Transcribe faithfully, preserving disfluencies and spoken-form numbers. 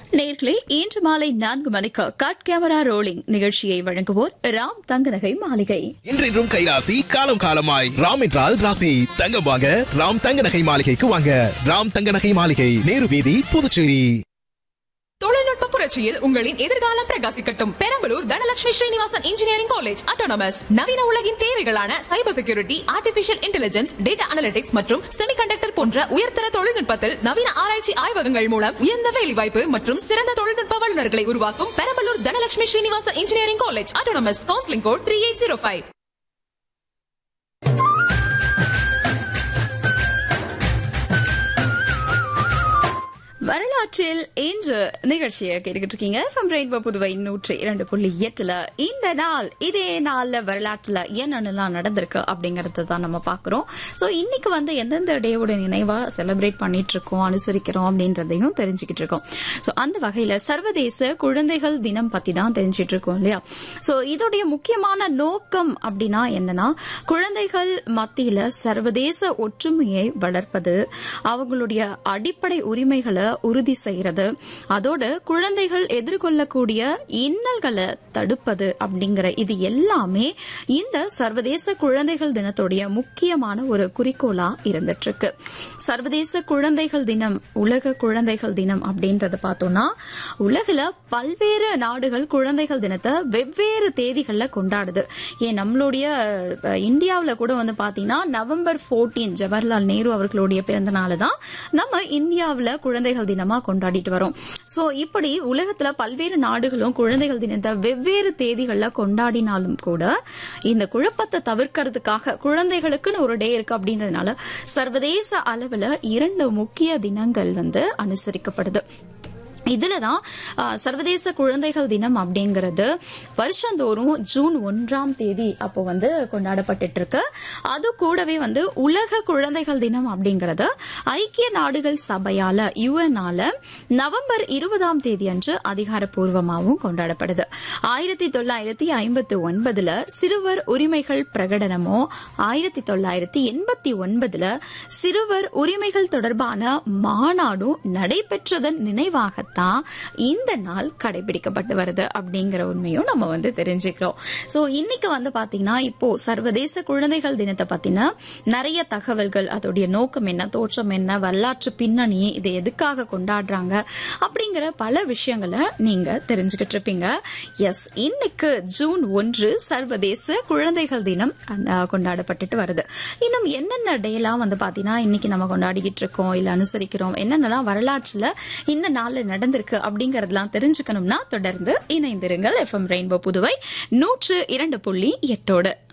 நேயர்களே, இன்று மாலை நான்கு மணிக்கு கட் கேமரா ரோலிங் நிகழ்ச்சியை வழங்குவோர் ராம் தங்கநகை மாளிகை. இன்றும் கைராசி, காலம் காலமாய். ராம் என்றால் ராசி. தங்கம் வாங்க ராம் தங்கநகை மாளிகைக்கு வாங்க. ராம் தங்கநகை மாளிகை, நேரு வீதி, புதுச்சேரி. தொழில்நுட்ப புரட்சியில் உங்களின் எதிர்காலம் பிரகாசிக்கட்டும். Perambalur Dhanalakshmi Srinivasan engineering college autonomous நவீன உலகின் தேவைகளான cyber security, artificial intelligence, data analytics மற்றும் செமிகண்டக்டர் போன்ற உயர்தர தொழில்நுட்பத்தில் நவீன ஆராய்ச்சி ஆய்வகங்கள் மூலம் உயர்ந்த வேலைவாய்ப்பு மற்றும் சிறந்த தொழில்நுட்ப வல்லுநர்களை உருவாக்கும் Perambalur Dhanalakshmi Srinivasan engineering college autonomous. Counselling code three eight zero five. வரலாற்றில் இன்று நிகழ்ச்சியை கேட்டுக்கிட்டு இருக்கீங்க. எஃப்எம் ரெயின்போ புதுவை நூற்றி இரண்டு புள்ளி எட்டுல இந்த நாள் இதே நாள்ல வரலாற்றுல என்னென்னலாம் நடந்திருக்கு அப்படிங்கறத தான் நம்ம பாக்குறோம். சோ இன்னைக்கு வந்து எந்தெந்த டேவோட நினைவா செலிப்ரேட் பண்ணிட்டு இருக்கோம், அனுசரிக்கிறோம் அப்படின்றதையும் தெரிஞ்சுக்கிட்டு இருக்கோம். சோ அந்த வகையில சர்வதேச குழந்தைகள் தினம் பத்தி தான் தெரிஞ்சிட்டு இருக்கோம் இல்லையா? சோ இதோடைய முக்கியமான நோக்கம் அப்படின்னா என்னன்னா, குழந்தைகள் மத்தியில சர்வதேச ஒற்றுமையை வளர்ப்பது, அவங்களுடைய அடிப்படை உரிமைகளை உறுதி செய்யறது, அதோட குழந்தைகள் எதிர்கொள்ளக்கூடிய இன்னல்களை தடுப்பது அப்படிங்கிற இது எல்லாமே இந்த சர்வதேச குழந்தைகள் தினத்துடைய முக்கியமான ஒரு குறிக்கோளா இருந்துட்டு இருக்கு. சர்வதேச குழந்தைகள் தினம், உலக குழந்தைகள் தினம் அப்படின்றத பார்த்தோம்னா, உலகில பல்வேறு நாடுகள் குழந்தைகள் தினத்தை வெவ்வேறு தேதிகள்ல கொண்டாடுது. ஏன் நம்மளுடைய இந்தியாவில கூட வந்து பாத்தீங்கன்னா நவம்பர் பதினான்கு ஜவஹர்லால் நேரு அவர்களுடைய பிறந்த நாள் தான் நம்ம இந்தியாவில குழந்தைகள் தினமா கொண்டாடிட்டு வரோம். சோ இப்படி உலகத்துல பல்வேறு நாடுகளும் குழந்தைகள் தினத்தை வெவ்வேறு தேதிகள்ல கொண்டாடினாலும் கூட இந்த குழப்பத்தை தவிர்க்கிறதுக்காக குழந்தைகளுக்குன்னு ஒரு டே இருக்கு அப்படின்றதுனால சர்வதேச அளவுல இரண்டு முக்கிய தினங்கள் வந்து அனுசரிக்கப்படுது. இதுலதான் சர்வதேச குழந்தைகள் தினம் அப்படிங்கறது வருஷந்தோறும் ஜூன் ஒன்றாம் தேதி அப்போ வந்து கொண்டாடப்பட்டு இருக்கு. அது கூடவே வந்து உலக குழந்தைகள் தினம் அப்படிங்கறது ஐக்கிய நாடுகள் சபையால யுஎன்னால நவம்பர் இருபதாம் தேதி அன்று அதிகாரப்பூர்வமாகவும் கொண்டாடப்படுது. ஆயிரத்தி தொள்ளாயிரத்தி ஐம்பத்தி ஒன்பதுல சிறுவர் உரிமைகள் பிரகடனமோ, ஆயிரத்தி தொள்ளாயிரத்தி எண்பத்தி ஒன்பதுல சிறுவர் உரிமைகள் தொடர்பான மாநாடும் நடைபெற்றதன் நினைவாக இந்த நாள் கடைபிடிக்கப்பட்டு வருது அப்படிங்கிற உண்மையும் நம்ம வந்து தெரிஞ்சுக்கிறோம். சோ இன்னைக்கு வந்து பாத்தீங்கன்னா இப்போ சர்வதேச குழந்தைகள் தினத்தை பத்தின நிறைய தகவல்கள், அதோடைய நோக்கம் என்ன, தோற்றம் என்ன, வரலாற்று பின்னணி, இதை எதுக்காக கொண்டாடுறாங்க அப்படிங்கிற பல விஷயங்களை நீங்க தெரிஞ்சுக்கிட்டு இருப்பீங்க. எஸ், இன்னைக்கு ஜூன் ஒன்று சர்வதேச குழந்தைகள் தினம் கொண்டாடப்பட்டு வருது. இன்னும் என்னென்ன டேலாம் வந்து பாத்தீங்கன்னா இன்னைக்கு நம்ம கொண்டாடிக்கிட்டு இருக்கோம், இல்ல அனுசரிக்கிறோம், என்னென்னலாம் வரலாற்றுல இந்த நாள்ல நடந்திருக்கு அப்படிங்கறதெல்லாம் தெரிஞ்சுக்கணும்னா தொடர்ந்து இணைந்திருங்கள். எஃப்எம் ரெயின்போ புதுவை நூற்று இரண்டு புள்ளி எட்டோடு.